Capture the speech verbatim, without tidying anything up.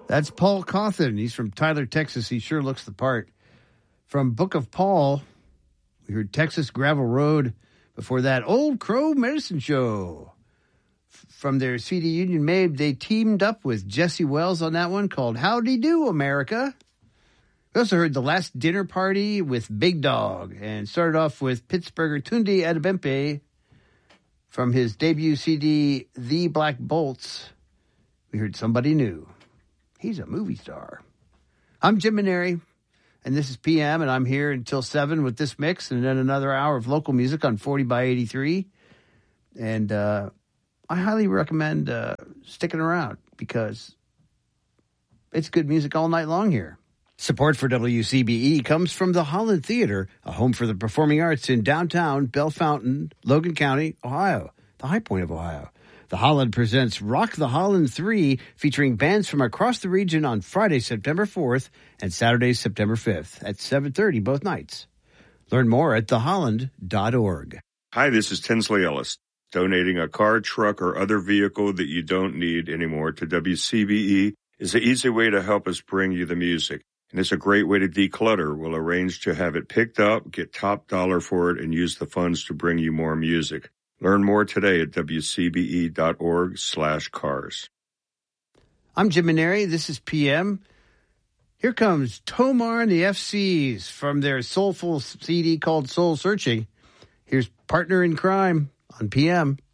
That's Paul Cawthon. He's from Tyler, Texas. He sure looks the part. From Book of Paul, we heard Texas Gravel Road. Before that, Old Crow Medicine Show. F- from their C D Union Made, they teamed up with Jesse Wells on that one called Howdy Do, America. We also heard The Last Dinner Party with Big Dog and started off with Pittsburgher Tunde Adebempe from his debut C D, The Black Bolts. We heard Somebody New. He's a movie star. I'm Jim Maneri, and this is P M, and I'm here until seven with this mix and then another hour of local music on forty by eighty-three. And uh, I highly recommend uh, sticking around because it's good music all night long here. Support for W C B E comes from the Holland Theater, a home for the performing arts in downtown Bellefontaine, Logan County, Ohio, the high point of Ohio. The Holland presents Rock the Holland three, featuring bands from across the region on Friday, September fourth, and Saturday, September fifth, at seven thirty both nights. Learn more at the holland dot org. Hi, this is Tinsley Ellis. Donating a car, truck, or other vehicle that you don't need anymore to W C B E is an easy way to help us bring you the music. And it's a great way to declutter. We'll arrange to have it picked up, get top dollar for it, and use the funds to bring you more music. Learn more today at W C B E dot org slash cars. I'm Jim Maneri. This is P M. Here comes Tomar and the F Cs from their soulful C D called Soul Searching. Here's Partner in Crime on P M.